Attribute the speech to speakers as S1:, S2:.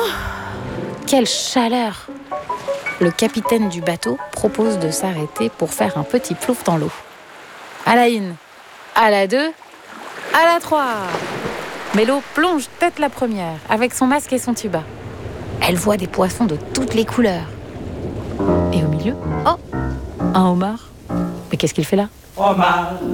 S1: Quelle chaleur! Le capitaine du bateau propose de s'arrêter pour faire un petit plouf dans l'eau. À la 1, à la 2, à la 3. Mélo plonge tête la première avec son masque et son tuba. Elle voit des poissons de toutes les couleurs. Et au milieu, un homard. Mais qu'est-ce qu'il fait là?
S2: Homard.